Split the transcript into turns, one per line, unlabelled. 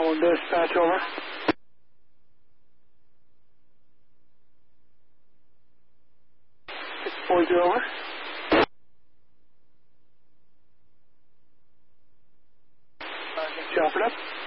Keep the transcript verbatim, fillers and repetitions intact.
Hold dispatch over. six four zero over. Uh, get you offered up.